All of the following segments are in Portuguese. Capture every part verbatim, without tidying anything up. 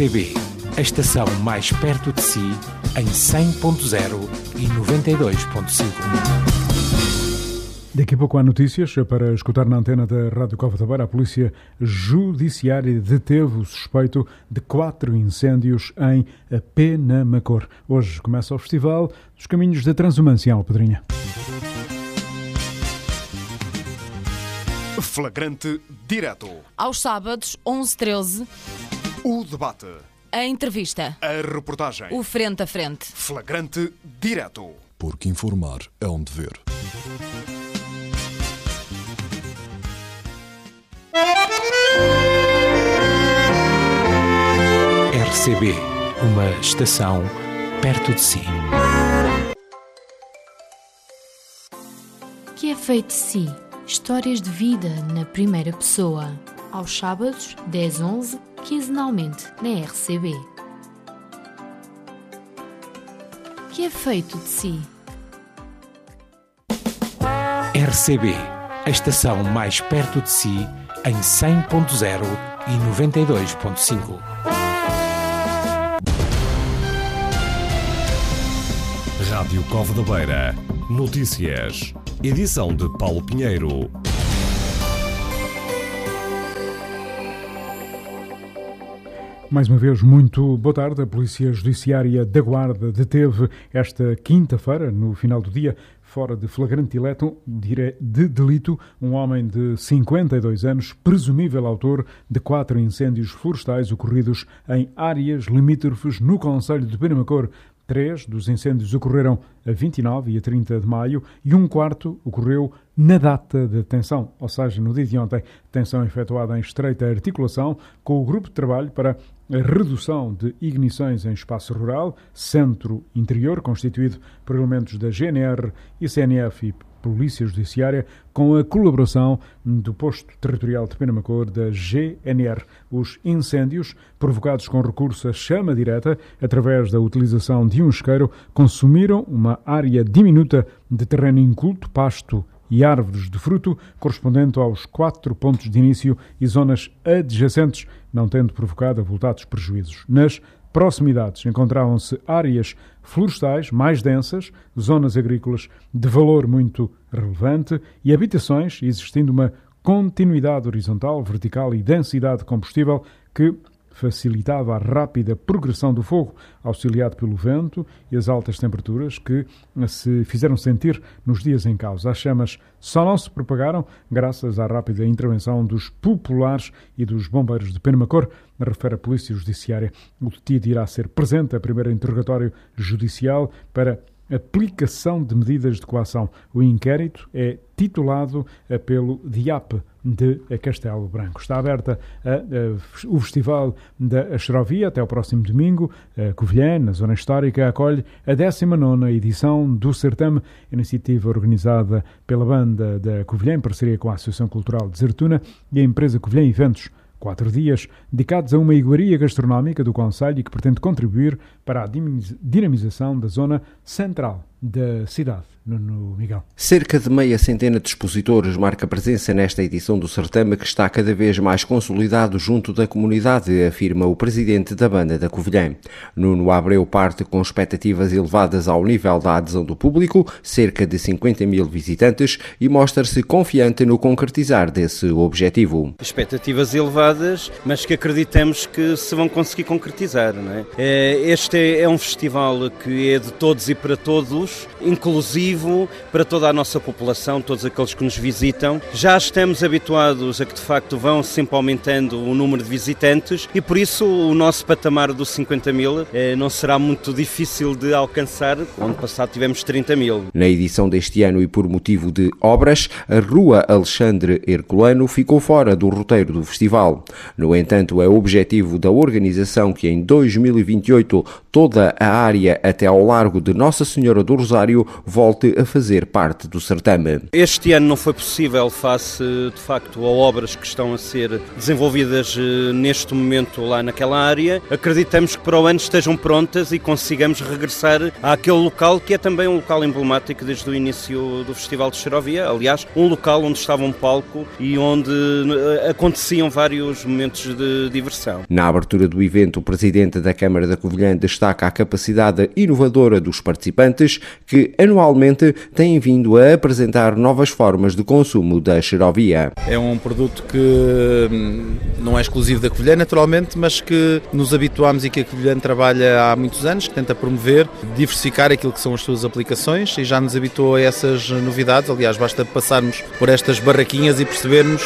C B, a estação mais perto de si, em cem ponto zero e noventa e dois ponto cinco. Daqui a pouco há notícias para escutar na antena da Rádio Cova da Beira. A Polícia Judiciária deteve o suspeito de quatro incêndios em Penamacor. Hoje começa o Festival dos Caminhos da Transumância, Alpedrinha. Flagrante direto. Aos sábados, onze e treze. O debate. A entrevista. A reportagem. O frente a frente. Flagrante direto. Porque informar é um dever. R C B, uma estação perto de si. Que é feito de si? Histórias de vida na primeira pessoa. Aos sábados, dez a onze, quinzenalmente, na R C B. Que é feito de si? R C B, a estação mais perto de si, em cem ponto zero e noventa e dois ponto cinco. Rádio Cova da Beira. Notícias. Edição de Paulo Pinheiro. Mais uma vez, muito boa tarde. A Polícia Judiciária da Guarda deteve esta quinta-feira, no final do dia, fora de flagrante de delito, um homem de cinquenta e dois anos, presumível autor de quatro incêndios florestais ocorridos em áreas limítrofes no concelho de Penamacor. Três dos incêndios ocorreram a vinte e nove e a trinta de maio e um quarto ocorreu na data de detenção, ou seja, no dia de ontem. Detenção efetuada em estreita articulação com o Grupo de Trabalho para a Redução de Ignições em Espaço Rural, Centro Interior, constituído por elementos da G N R, I C N F e Polícia Judiciária, com a colaboração do Posto Territorial de Penamacor da G N R. Os incêndios, provocados com recurso à chama direta, através da utilização de um isqueiro, consumiram uma área diminuta de terreno inculto, pasto e árvores de fruto, correspondente aos quatro pontos de início e zonas adjacentes, não tendo provocado avultados prejuízos. Nas proximidades encontravam-se áreas florestais mais densas, zonas agrícolas de valor muito relevante e habitações, existindo uma continuidade horizontal, vertical e densidade de combustível que facilitava a rápida progressão do fogo, auxiliado pelo vento e as altas temperaturas que se fizeram sentir nos dias em causa. As chamas só não se propagaram graças à rápida intervenção dos populares e dos bombeiros de Penamacor, refere a Polícia Judiciária. O detido irá ser presente a primeiro interrogatório judicial para aplicação de medidas de coação. O inquérito é titulado pelo D I A P de Castelo Branco. Está aberta a, a, o Festival da Xerovia até o próximo domingo. A Covilhã, na Zona Histórica, acolhe a décima nona edição do certame, iniciativa organizada pela Banda da Covilhã, em parceria com a Associação Cultural de Zertuna e a empresa Covilhã Eventos. Quatro dias dedicados a uma iguaria gastronómica do concelho e que pretende contribuir para a dinamização da zona central da cidade. Nuno Miguel. Cerca de meia centena de expositores marca presença nesta edição do certame, que está cada vez mais consolidado junto da comunidade, afirma o presidente da Banda da Covilhã. Nuno Abreu parte com expectativas elevadas ao nível da adesão do público, cerca de cinquenta mil visitantes, e mostra-se confiante no concretizar desse objetivo. Expectativas elevadas, mas que acreditamos que se vão conseguir concretizar, não é? Este é um festival que é de todos e para todos, inclusive para toda a nossa população, todos aqueles que nos visitam. Já estamos habituados a que de facto vão sempre aumentando o número de visitantes e por isso o nosso patamar dos cinquenta mil eh, não será muito difícil de alcançar. O ano passado tivemos trinta mil. Na edição deste ano e por motivo de obras, a Rua Alexandre Herculano ficou fora do roteiro do festival. No entanto, é o objetivo da organização que em dois mil e vinte e oito toda a área até ao Largo de Nossa Senhora do Rosário volte a fazer parte do certame. Este ano não foi possível face, de facto, a obras que estão a ser desenvolvidas neste momento lá naquela área. Acreditamos que para o ano estejam prontas e consigamos regressar àquele local que é também um local emblemático desde o início do Festival de Xerovia. Aliás, um local onde estava um palco e onde aconteciam vários momentos de diversão. Na abertura do evento, o presidente da Câmara da Covilhã destaca a capacidade inovadora dos participantes que anualmente têm vindo a apresentar novas formas de consumo da xerovia. É um produto que não é exclusivo da Covilhã, naturalmente, mas que nos habituámos e que a Covilhã trabalha há muitos anos, que tenta promover, diversificar aquilo que são as suas aplicações e já nos habituou a essas novidades. Aliás, basta passarmos por estas barraquinhas e percebermos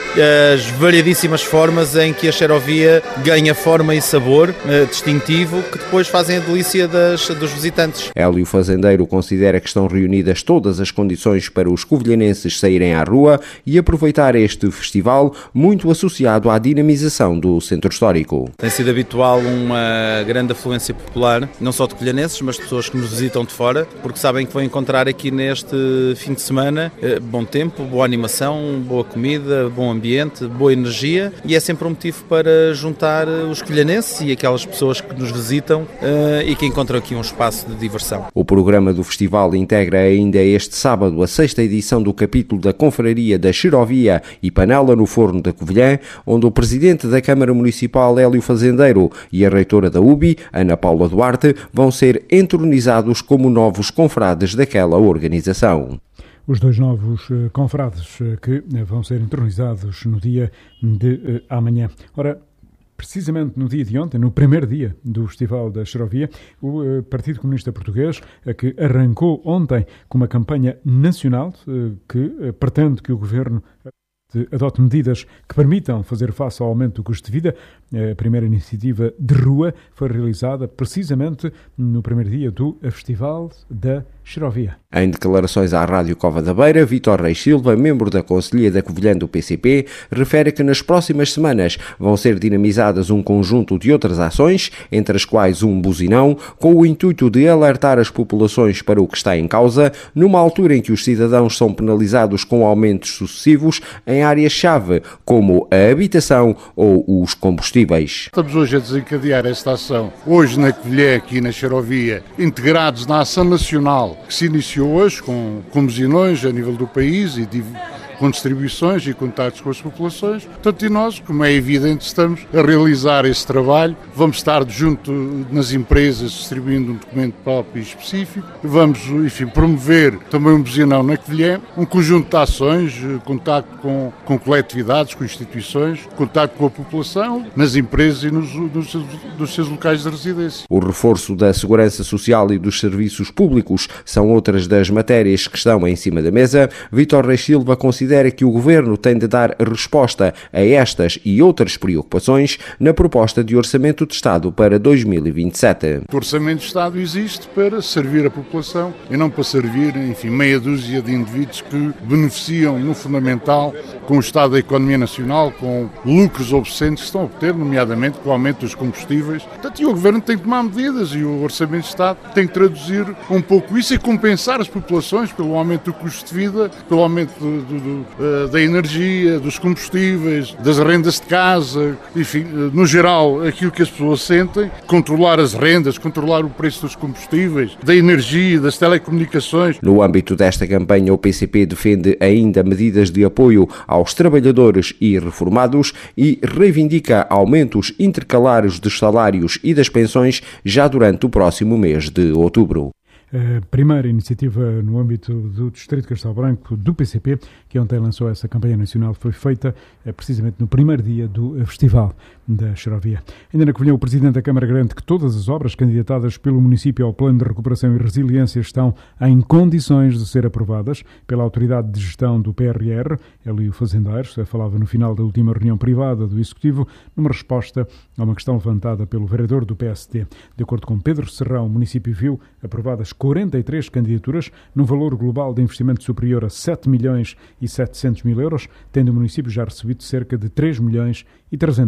as variedíssimas formas em que a xerovia ganha forma e sabor uh, distintivo que depois fazem a delícia das, dos visitantes. Hélio Fazendeiro considera que estão reunidas todas as condições para os covilhanenses saírem à rua e aproveitar este festival muito associado à dinamização do centro histórico. Tem sido habitual uma grande afluência popular, não só de covilhanenses, mas de pessoas que nos visitam de fora, porque sabem que vão encontrar aqui neste fim de semana uh, bom tempo, boa animação, boa comida, bom ambiente. ambiente, boa energia e é sempre um motivo para juntar os covilhanenses e aquelas pessoas que nos visitam uh, e que encontram aqui um espaço de diversão. O programa do festival integra ainda este sábado a sexta edição do capítulo da Confraria da Xerovia e Panela no Forno da Covilhã, onde o presidente da Câmara Municipal, Hélio Fazendeiro, e a reitora da U B I, Ana Paula Duarte, vão ser entronizados como novos confrades daquela organização. Os dois novos uh, confrades uh, que uh, vão ser entronizados no dia de uh, amanhã. Ora, precisamente no dia de ontem, no primeiro dia do Festival da Xerovia, o uh, Partido Comunista Português, uh, que arrancou ontem com uma campanha nacional uh, que uh, pretende que o Governo adote medidas que permitam fazer face ao aumento do custo de vida. A primeira iniciativa de rua foi realizada precisamente no primeiro dia do Festival da Xerovia. Em declarações à Rádio Cova da Beira, Vítor Reis Silva, membro da Conselhia da Covilhã do P C P, refere que nas próximas semanas vão ser dinamizadas um conjunto de outras ações, entre as quais um buzinão, com o intuito de alertar as populações para o que está em causa, numa altura em que os cidadãos são penalizados com aumentos sucessivos em áreas-chave, como a habitação ou os combustíveis. Estamos hoje a desencadear esta ação, hoje na Covilhã, aqui na Xerovia, integrados na ação nacional que se iniciou hoje com, com buzinões a nível do país e de, com distribuições e contactos com as populações. Portanto, e nós, como é evidente, estamos a realizar esse trabalho. Vamos estar junto nas empresas distribuindo um documento próprio e específico. Vamos, enfim, promover também um buzinão na Covilhã, um conjunto de ações, contacto com, com coletividades, com instituições, contacto com a população, nas empresas e nos, nos, nos seus locais de residência. O reforço da segurança social e dos serviços públicos são outras das matérias que estão em cima da mesa. Vítor Reis Silva considera que o Governo tem de dar resposta a estas e outras preocupações na proposta de Orçamento de Estado para dois mil e vinte e sete. O Orçamento de Estado existe para servir a população e não para servir, enfim, meia dúzia de indivíduos que beneficiam no fundamental com o estado da economia nacional, com lucros obscenos que estão a obter, nomeadamente com o aumento dos combustíveis. Portanto, e o Governo tem que tomar medidas e o Orçamento de Estado tem que traduzir um pouco isso e compensar as populações pelo aumento do custo de vida, pelo aumento do, do, do da energia, dos combustíveis, das rendas de casa, enfim, no geral, aquilo que as pessoas sentem, controlar as rendas, controlar o preço dos combustíveis, da energia, das telecomunicações. No âmbito desta campanha, o P C P defende ainda medidas de apoio aos trabalhadores e reformados e reivindica aumentos intercalares dos salários e das pensões já durante o próximo mês de outubro. A primeira iniciativa no âmbito do Distrito de Castelo Branco do P C P, que ontem lançou essa campanha nacional, foi feita precisamente no primeiro dia do Festival da Xerovia. Ainda na Covilhã, o Presidente da Câmara garante que todas as obras candidatadas pelo município ao Plano de Recuperação e Resiliência estão em condições de ser aprovadas pela Autoridade de Gestão do P R R. Hélio Fazendeiro falava no final da última reunião privada do Executivo, numa resposta a uma questão levantada pelo vereador do P S D. De acordo com Pedro Serrão, o município viu aprovadas quarenta e três candidaturas, num valor global de investimento superior a sete milhões e setecentos mil euros, tendo o município já recebido cerca de três milhões e trezentos mil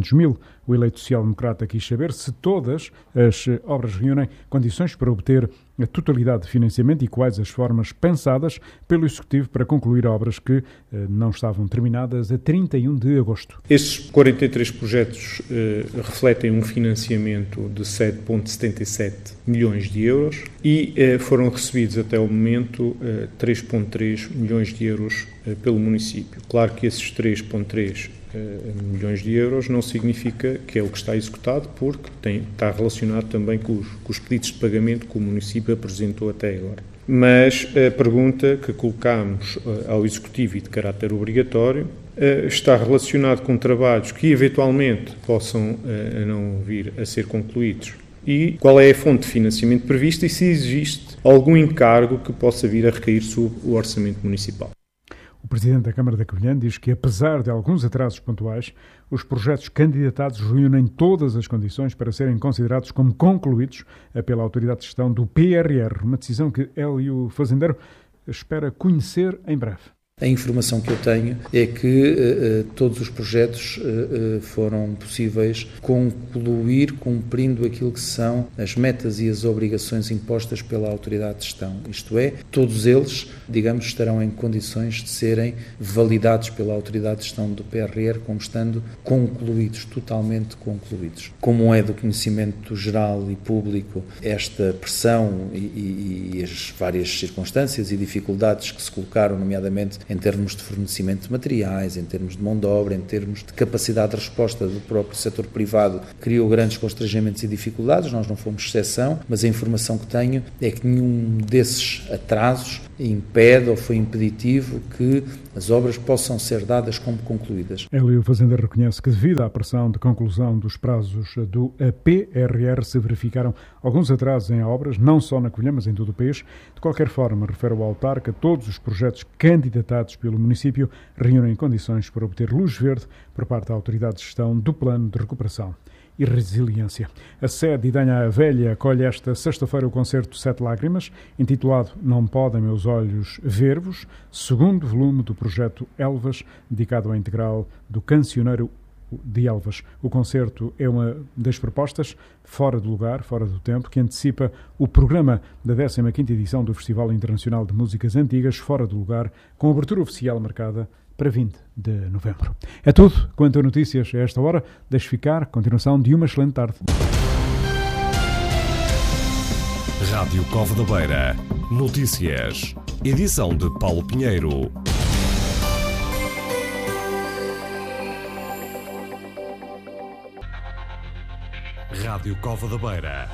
O eleito social-democrata quis saber se todas as obras reúnem condições para obter a totalidade de financiamento e quais as formas pensadas pelo Executivo para concluir obras que eh, não estavam terminadas a trinta e um de agosto. Estes quarenta e três projetos eh, refletem um financiamento de sete vírgula setenta e sete milhões de euros e eh, foram recebidos até o momento eh, três vírgula três milhões de euros eh, pelo município. Claro que esses três vírgula três milhões de euros não significa que é o que está executado, porque tem, está relacionado também com os, com os pedidos de pagamento que o município apresentou até agora. Mas a pergunta que colocamos ao Executivo e de caráter obrigatório está relacionado com trabalhos que eventualmente possam não vir a ser concluídos. E qual é a fonte de financiamento prevista e se existe algum encargo que possa vir a recair sobre o orçamento municipal. O Presidente da Câmara da Covilhã diz que, apesar de alguns atrasos pontuais, os projetos candidatados reúnem todas as condições para serem considerados como concluídos pela Autoridade de Gestão do P R R, uma decisão que Hélio Fazendeiro espera conhecer em breve. A informação que eu tenho é que uh, todos os projetos uh, uh, foram possíveis concluir cumprindo aquilo que são as metas e as obrigações impostas pela Autoridade de Gestão. Isto é, todos eles, digamos, estarão em condições de serem validados pela Autoridade de Gestão do P R R como estando concluídos, totalmente concluídos. Como é do conhecimento geral e público esta pressão e, e, e as várias circunstâncias e dificuldades que se colocaram, nomeadamente em termos de fornecimento de materiais, em termos de mão de obra, em termos de capacidade de resposta do próprio setor privado, criou grandes constrangimentos e dificuldades, nós não fomos exceção, mas a informação que tenho é que nenhum desses atrasos impede ou foi impeditivo que as obras possam ser dadas como concluídas. Hélio Fazendeiro reconhece que, devido à pressão de conclusão dos prazos do P R R, se verificaram alguns atrasos em obras, não só na Covilhã, mas em todo o país. De qualquer forma, refere o autarca, todos os projetos candidatados pelo município reúnem condições para obter luz verde por parte da Autoridade de Gestão do Plano de Recuperação e Resiliência. A sede Idanha Velha acolhe esta sexta-feira o concerto Sete Lágrimas, intitulado Não Podem Meus Olhos Ver-vos, segundo volume do projeto Elvas, dedicado à integral do cancioneiro de Elvas. O concerto é uma das propostas, fora do lugar, fora do tempo, que antecipa o programa da décima quinta edição do Festival Internacional de Músicas Antigas, Fora do Lugar, com abertura oficial marcada para vinte de novembro. É tudo quanto a notícias a esta hora. Deixe ficar. Continuação de uma excelente tarde. Rádio Cova da Beira. Notícias. Edição de Paulo Pinheiro. Rádio Cova da Beira.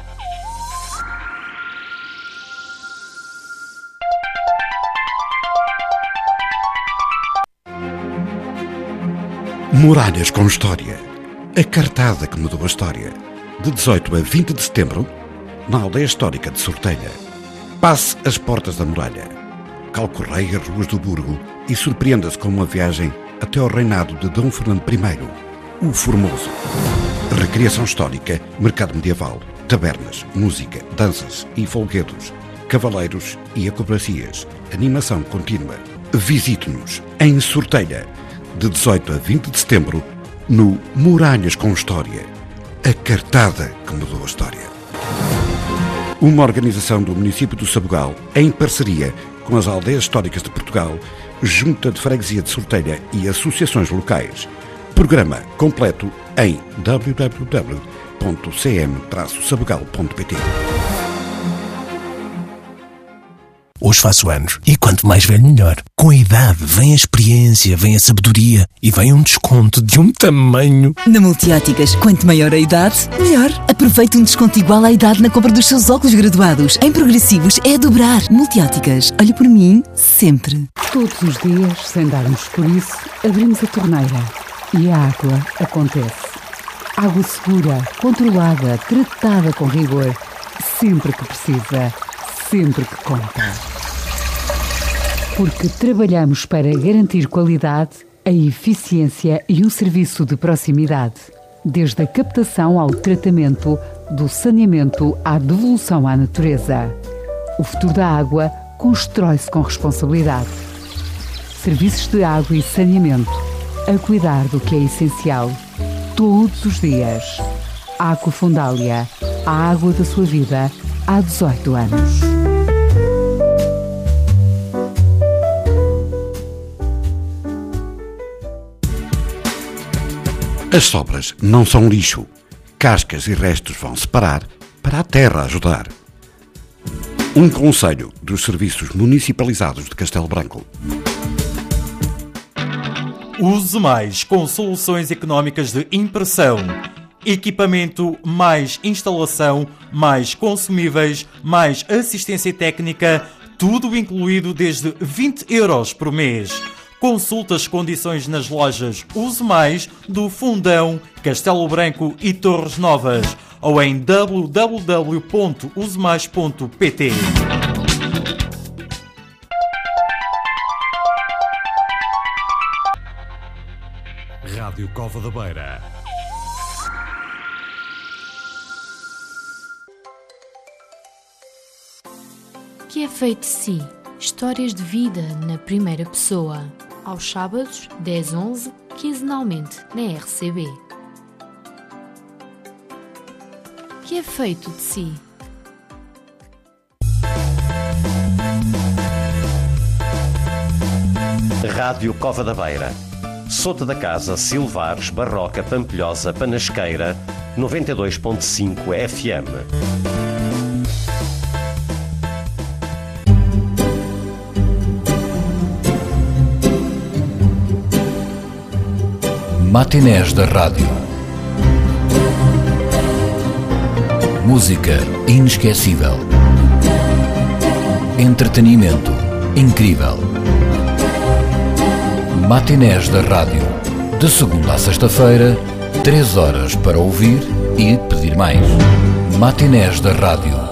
Muralhas com História. A cartada que mudou a história. De dezoito a vinte de setembro, na aldeia histórica de Sortelha. Passe as portas da muralha. Calcorreie as ruas do Burgo e surpreenda-se com uma viagem até ao reinado de Dom Fernando I, o Formoso. Recriação histórica, mercado medieval, tabernas, música, danças e folguedos, cavaleiros e acrobacias, animação contínua. Visite-nos em Sortelha, de dezoito a vinte de setembro, no Muralhas com História. A cartada que mudou a história. Uma organização do município do Sabugal, em parceria com as aldeias históricas de Portugal, Junta de Freguesia de Sortelha e associações locais. Programa completo em w w w ponto c m traço sabugal ponto p t. Hoje faço anos e quanto mais velho melhor. Com a idade vem a experiência, vem a sabedoria e vem um desconto de um tamanho. Na Multióticas, quanto maior a idade, melhor. Aproveite um desconto igual à idade na compra dos seus óculos graduados. Em progressivos é a dobrar. Multióticas, olhe por mim sempre. Todos os dias, sem darmos por isso, abrimos a torneira e a água acontece. Água segura, controlada, tratada com rigor, sempre que precisa. Sempre que conta. Porque trabalhamos para garantir qualidade, a eficiência e um serviço de proximidade. Desde a captação ao tratamento, do saneamento à devolução à natureza. O futuro da água constrói-se com responsabilidade. Serviços de água e saneamento. A cuidar do que é essencial. todos os dias. Aqua Fundalia, a água da sua vida, há dezoito anos. As sobras não são lixo. Cascas e restos vão separar para a terra ajudar. Um conselho dos Serviços Municipalizados de Castelo Branco. Use mais com soluções económicas de impressão. Equipamento, mais instalação, mais consumíveis, mais assistência técnica, tudo incluído desde vinte euros por mês. Consulte as condições nas lojas Use Mais do Fundão, Castelo Branco e Torres Novas ou em w w w ponto use mais ponto p t. Rádio Cova da Beira. Que é feito de si? Histórias de vida na primeira pessoa. Aos sábados, dez, onze, quinzenalmente, na R C B. Que é feito de si? Rádio Cova da Beira. Sota da Casa, Silvares, Barroca, Pampilhosa, Panasqueira, noventa e dois ponto cinco F M. Matinés da Rádio. Música inesquecível. Entretenimento incrível. Matinés da Rádio. De segunda a sexta-feira, três horas para ouvir e pedir mais. Matinés da Rádio.